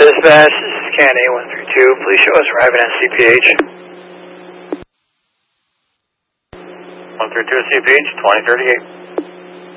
Dispatch, this is Can A132. Please show us arriving at CPH. 132 CPH, 2038.